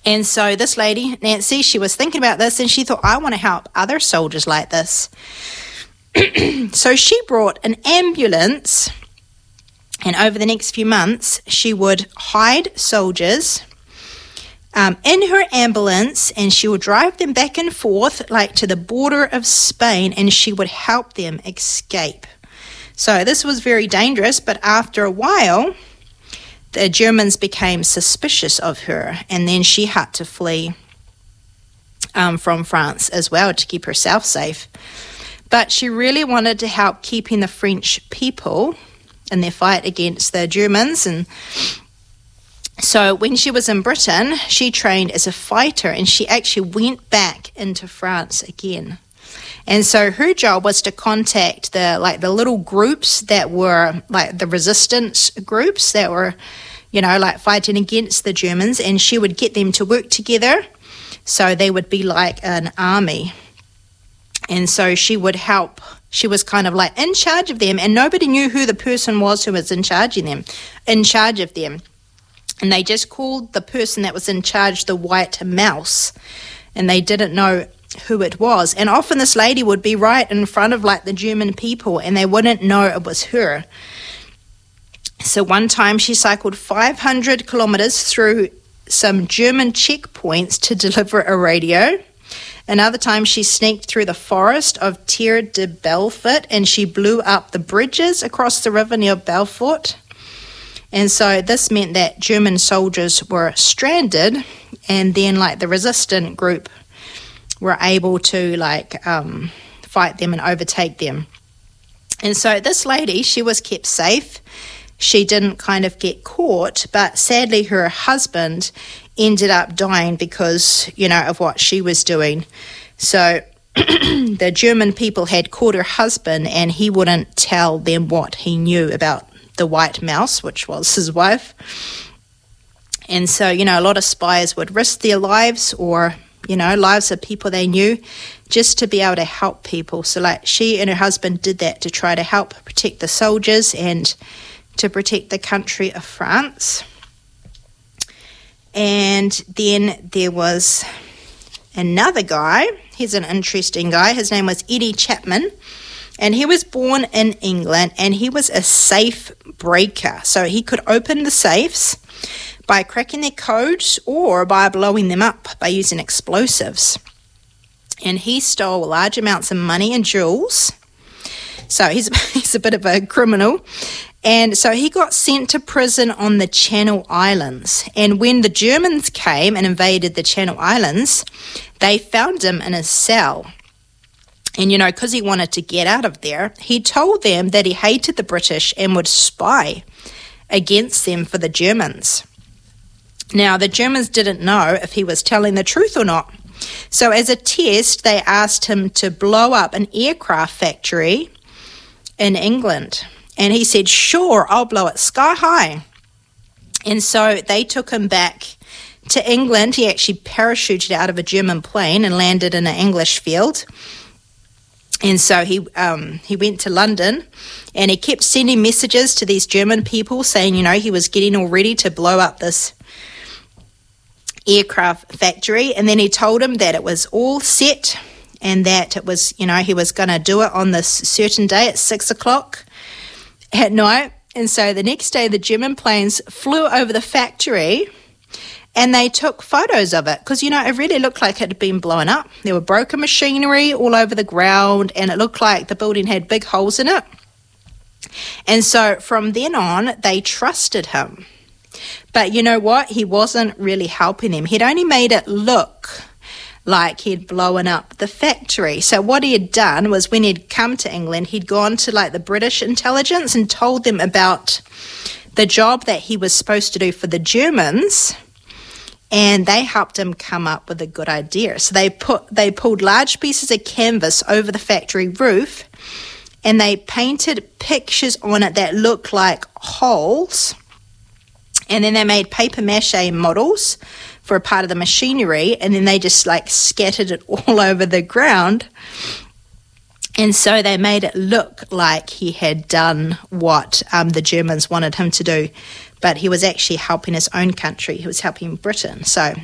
And so this lady, Nancy, she was thinking about this and she thought, I want to help other soldiers like this. So she brought an ambulance, and over the next few months, she would hide soldiers in her ambulance, and she would drive them back and forth like to the border of Spain, and she would help them escape. So this was very dangerous, but after a while, the Germans became suspicious of her, and then she had to flee from France as well to keep herself safe. But she really wanted to help keeping the French people in their fight against the Germans. And so when she was in Britain, she trained as a fighter, and she actually went back into France again. And so her job was to contact the little groups that were like the resistance groups that were, like fighting against the Germans, and she would get them to work together so they would be like an army. And so she would help. She was kind of like in charge of them, and nobody knew who the person was who was in charge of them. And they just called the person that was in charge the White Mouse, and they didn't know who it was. And often this lady would be right in front of like the German people, and they wouldn't know it was her. So one time she cycled 500 kilometers through some German checkpoints to deliver a radio. Another time she sneaked through the forest of Terre de Belfort, and she blew up the bridges across the river near Belfort. And so this meant that German soldiers were stranded, and then like the resistant group were able to fight them and overtake them. And so this lady, she was kept safe. She didn't kind of get caught, but sadly her husband ended up dying because, of what she was doing. So the German people had caught her husband, and he wouldn't tell them what he knew about the White Mouse, which was his wife. And so, a lot of spies would risk their lives or, lives of people they knew just to be able to help people. So she and her husband did that to try to help protect the soldiers and to protect the country of France. And then there was another guy. He's an interesting guy. His name was Eddie Chapman, and he was born in England, and he was a safe breaker. So he could open the safes by cracking their codes or by blowing them up by using explosives. And he stole large amounts of money and jewels. So he's a bit of a criminal. And so he got sent to prison on the Channel Islands. And when the Germans came and invaded the Channel Islands, they found him in a cell. And, because he wanted to get out of there, he told them that he hated the British and would spy against them for the Germans. Now, the Germans didn't know if he was telling the truth or not. So as a test, they asked him to blow up an aircraft factory in England. And he said, sure, I'll blow it sky high. And so they took him back to England. He actually parachuted out of a German plane and landed in an English field. And so he went to London, and he kept sending messages to these German people saying, he was getting all ready to blow up this aircraft factory. And then he told him that it was all set and that it was, he was going to do it on this certain day at 6 o'clock at night. And so the next day the German planes flew over the factory, and they took photos of it because, it really looked like it had been blown up. There were broken machinery all over the ground, and it looked like the building had big holes in it. And so from then on, they trusted him. But you know what? He wasn't really helping them. He'd only made it look like he'd blown up the factory. So what he had done was, when he'd come to England, he'd gone to the British intelligence and told them about the job that he was supposed to do for the Germans, and they helped him come up with a good idea. So they pulled large pieces of canvas over the factory roof, and they painted pictures on it that looked like holes, and then they made paper mache models for a part of the machinery, and then they just scattered it all over the ground. And so they made it look like he had done what the Germans wanted him to do, but he was actually helping his own country. He was helping Britain. So